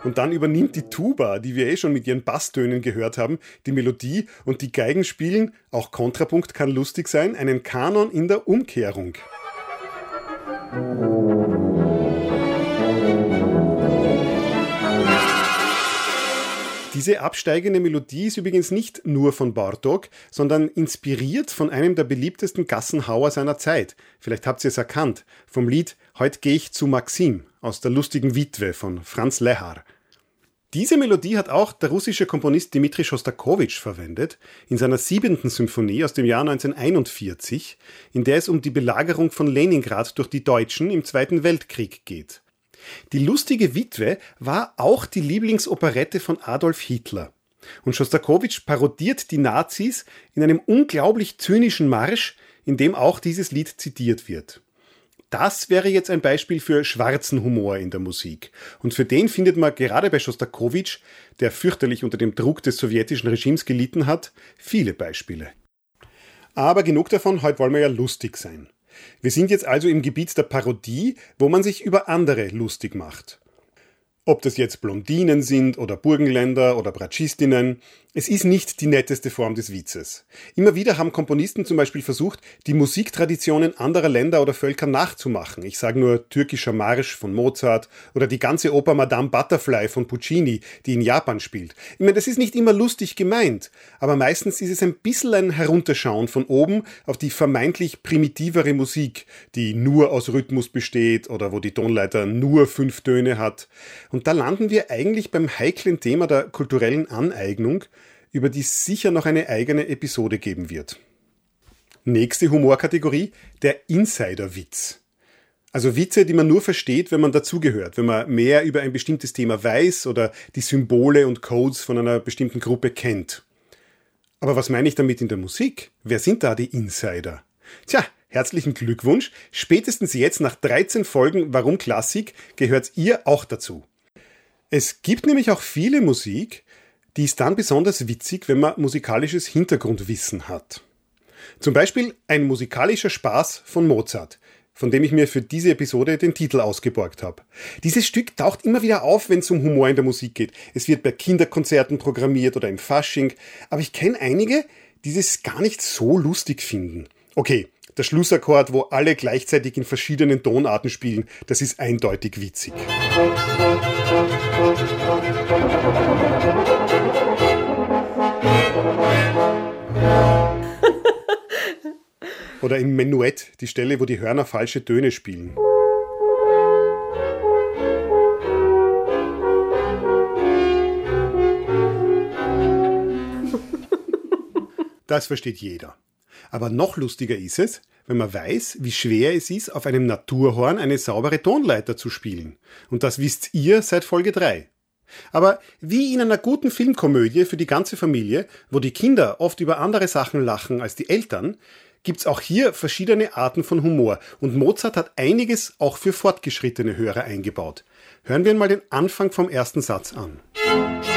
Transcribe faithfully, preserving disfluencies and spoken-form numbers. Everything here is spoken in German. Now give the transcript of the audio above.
Und dann übernimmt die Tuba, die wir eh schon mit ihren Basstönen gehört haben, die Melodie und die Geigen spielen, auch Kontrapunkt kann lustig sein, einen Kanon in der Umkehrung. Diese absteigende Melodie ist übrigens nicht nur von Bartók, sondern inspiriert von einem der beliebtesten Gassenhauer seiner Zeit. Vielleicht habt ihr es erkannt, vom Lied Heut geh ich zu Maxim aus der lustigen Witwe von Franz Lehár. Diese Melodie hat auch der russische Komponist Dmitri Schostakowitsch verwendet, in seiner siebenten Symphonie aus dem Jahr neunzehnhunderteinundvierzig, in der es um die Belagerung von Leningrad durch die Deutschen im Zweiten Weltkrieg geht. Die lustige Witwe war auch die Lieblingsoperette von Adolf Hitler. Und Schostakowitsch parodiert die Nazis in einem unglaublich zynischen Marsch, in dem auch dieses Lied zitiert wird. Das wäre jetzt ein Beispiel für schwarzen Humor in der Musik. Und für den findet man gerade bei Schostakowitsch, der fürchterlich unter dem Druck des sowjetischen Regimes gelitten hat, viele Beispiele. Aber genug davon, heute wollen wir ja lustig sein. Wir sind jetzt also im Gebiet der Parodie, wo man sich über andere lustig macht. Ob das jetzt Blondinen sind oder Burgenländer oder Bratschistinnen, es ist nicht die netteste Form des Witzes. Immer wieder haben Komponisten zum Beispiel versucht, die Musiktraditionen anderer Länder oder Völker nachzumachen. Ich sage nur Türkischer Marsch von Mozart oder die ganze Oper Madame Butterfly von Puccini, die in Japan spielt. Ich meine, das ist nicht immer lustig gemeint, aber meistens ist es ein bisschen ein Herunterschauen von oben auf die vermeintlich primitivere Musik, die nur aus Rhythmus besteht oder wo die Tonleiter nur fünf Töne hat. Und da landen wir eigentlich beim heiklen Thema der kulturellen Aneignung, über die es sicher noch eine eigene Episode geben wird. Nächste Humorkategorie, der Insiderwitz. Also Witze, die man nur versteht, wenn man dazugehört, wenn man mehr über ein bestimmtes Thema weiß oder die Symbole und Codes von einer bestimmten Gruppe kennt. Aber was meine ich damit in der Musik? Wer sind da die Insider? Tja, herzlichen Glückwunsch. Spätestens jetzt nach dreizehn Folgen Warum Klassik gehört ihr auch dazu. Es gibt nämlich auch viele Musik, die ist dann besonders witzig, wenn man musikalisches Hintergrundwissen hat. Zum Beispiel ein musikalischer Spaß von Mozart, von dem ich mir für diese Episode den Titel ausgeborgt habe. Dieses Stück taucht immer wieder auf, wenn es um Humor in der Musik geht. Es wird bei Kinderkonzerten programmiert oder im Fasching, aber ich kenne einige, die es gar nicht so lustig finden. Okay, der Schlussakkord, wo alle gleichzeitig in verschiedenen Tonarten spielen, das ist eindeutig witzig. Oder im Menuett, die Stelle, wo die Hörner falsche Töne spielen. Das versteht jeder. Aber noch lustiger ist es, wenn man weiß, wie schwer es ist, auf einem Naturhorn eine saubere Tonleiter zu spielen. Und das wisst ihr seit Folge drei. Aber wie in einer guten Filmkomödie für die ganze Familie, wo die Kinder oft über andere Sachen lachen als die Eltern, gibt's auch hier verschiedene Arten von Humor. Und Mozart hat einiges auch für fortgeschrittene Hörer eingebaut. Hören wir mal den Anfang vom ersten Satz an.